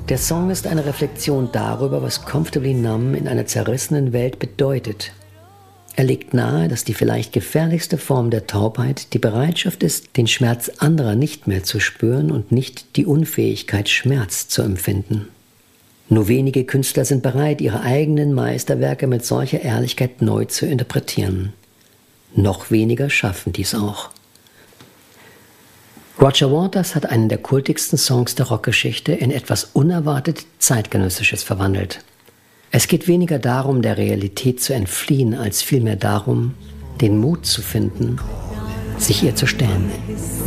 Der Song ist eine Reflexion darüber, was Comfortably Numb in einer zerrissenen Welt bedeutet. Er legt nahe, dass die vielleicht gefährlichste Form der Taubheit die Bereitschaft ist, den Schmerz anderer nicht mehr zu spüren und nicht die Unfähigkeit, Schmerz zu empfinden. Nur wenige Künstler sind bereit, ihre eigenen Meisterwerke mit solcher Ehrlichkeit neu zu interpretieren. Noch weniger schaffen dies auch. Roger Waters hat einen der kultigsten Songs der Rockgeschichte in etwas unerwartet Zeitgenössisches verwandelt. Es geht weniger darum, der Realität zu entfliehen, als vielmehr darum, den Mut zu finden, sich ihr zu stellen.